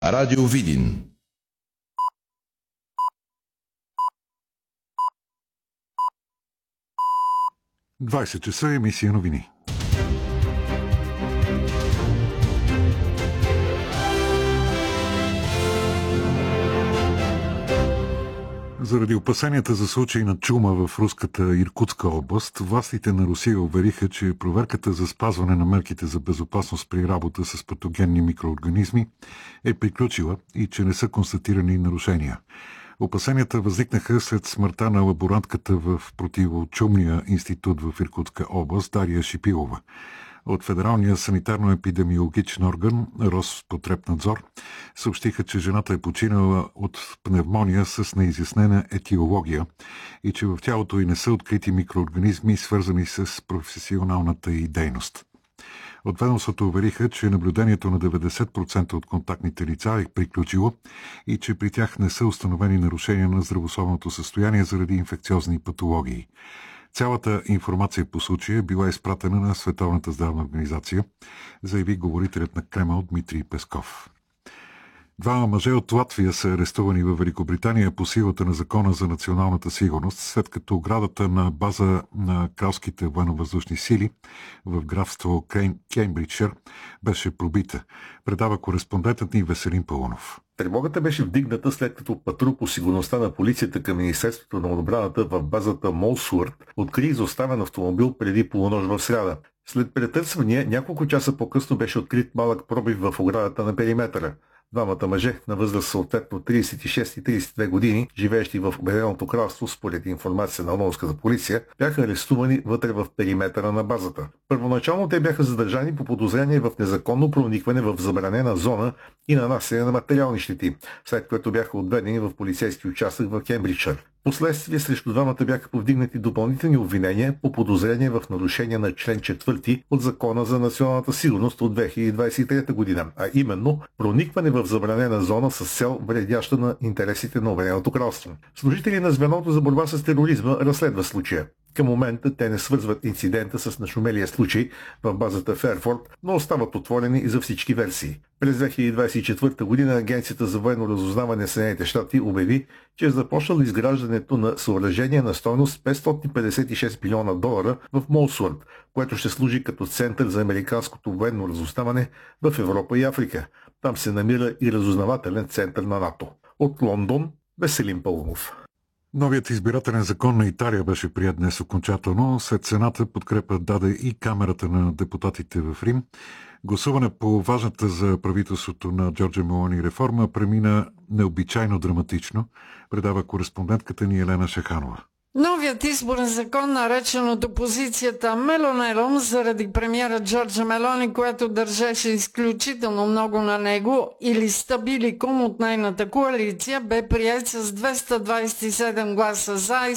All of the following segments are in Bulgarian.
Радио Видин. часа, емисия новини. Заради опасенията за случаи на чума в руската Иркутска област, властите на Русия увериха, че проверката за спазване на мерките за безопасност при работа с патогенни микроорганизми е приключила и че не са констатирани нарушения. Опасенията възникнаха след смъртта на лаборантката в противочумния институт в Иркутска област Дария Шипилова. От Федералния санитарно-епидемиологичен орган Роспотребнадзор съобщиха, че жената е починала от пневмония с неизяснена етиология и че в тялото й не са открити микроорганизми, свързани с професионалната й дейност. От ведомството увериха, че наблюдението на 90% от контактните лица е приключило и че при тях не са установени нарушения на здравословното състояние заради инфекциозни патологии. Цялата информация по случая е била изпратена на Световната здравна организация, заяви говорителят на Кремъл Дмитрий Песков. Двама мъже от Латвия са арестувани във Великобритания по силата на Закона за националната сигурност, след като оградата на база на кралските военновъздушни сили в графство Кеймбриджшир беше пробита. Предава кореспондентът ни Веселин Паунов. Тревогата беше вдигната след като патрул по сигурността на полицията към Министерството на отбраната в базата Молсуърт откри изоставен автомобил преди полунощ в сряда. След претърсвания, няколко часа по-късно беше открит малък пробив в оградата на периметъра. Двамата мъже на възраст съответно 36 и 32 години, живеещи в Обединеното кралство, според информация на лондонската полиция, бяха арестувани вътре в периметъра на базата. Първоначално те бяха задържани по подозрение в незаконно проникване в забранена зона и нанасяне на материални щети, след което бяха отведени в полицейски участък в Кембриджшир. Последствие срещу двамата бяха повдигнати допълнителни обвинения по подозрение в нарушение на член 4 от Закона за националната сигурност от 2023 година, а именно проникване в забранена зона с цел вредяща на интересите на Обединеното кралство. Служители на звеното за борба с тероризма разследва случая. Към момента те не свързват инцидента с нашумелия случай в базата Ферфорд, но остават отворени за всички версии. През 2024 година Агенцията за военно разузнаване на Съединените щати обяви, че е започнало изграждането на съоръжение на стойност $556 милиона в Молсуърт, което ще служи като център за американското военно разузнаване в Европа и Африка. Там се намира и разузнавателен център на НАТО. От Лондон, Веселин Паунов. Новият избирателен закон на Италия беше прият днес окончателно. След Сената подкрепа даде и Камерата на депутатите в Рим. Гласуване по важната за правителството на Джорджа Мелони реформа премина необичайно драматично, предава кореспондентката ни Елена Шаханова. Новият изборен закон, наречен от опозицията Мелонелом, заради премиера Джорджа Мелони, което държеше изключително много на него, или стабиликом от нейната коалиция, бе приет с 227 гласа за и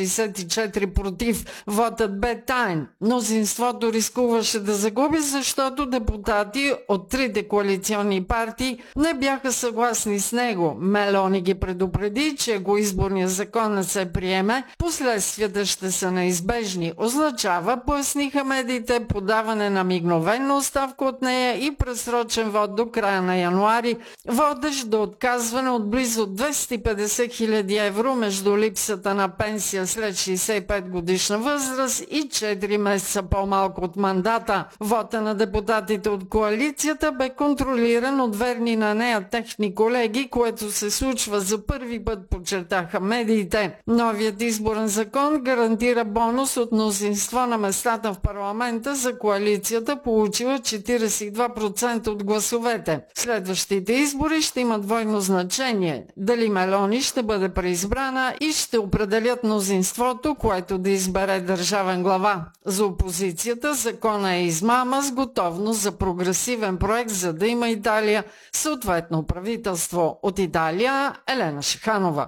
164 против. Вотът бе таен. Мнозинството рискуваше да загуби, защото депутати от трите коалиционни партии не бяха съгласни с него. Мелони ги предупреди, че ако изборният закон не се приеме, последствията ще са неизбежни. Означава, поясниха медиите, подаване на мигновена оставка от нея и пресрочен вод до края на януари, водещ до отказване от близо 250 хиляди евро между липсата на пенсия след 65 годишна възраст и 4 месеца по-малко от мандата. Вота на депутатите от коалицията бе контролиран от верни на нея техни колеги, което се случва за първи път, подчертаха медиите. Новият изборен закон гарантира бонус от мнозинство на местата в парламента за коалицията, получила 42% от гласовете. Следващите избори ще имат двойно значение. Дали Мелони ще бъде преизбрана и ще определят мнозинството, което да избере държавен глава. За опозицията закона е измама с готовност за прогресивен проект, за да има Италия съответно правителство. От Италия Елена Шаханова.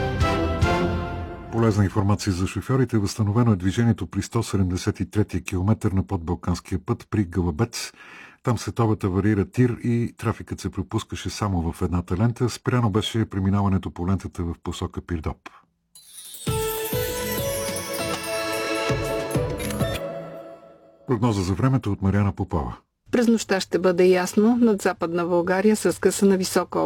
Полезна информация за шофьорите. Възстановено е движението при 173-я километър на подбалканския път при Гълъбец. Там световата аварира тир и трафикът се пропускаше само в едната лента. Спряно беше преминаването по лентата в посока Пирдоп. Прогноза за времето от Мариана Попова. През нощта ще бъде ясно над Западна България с къса на висока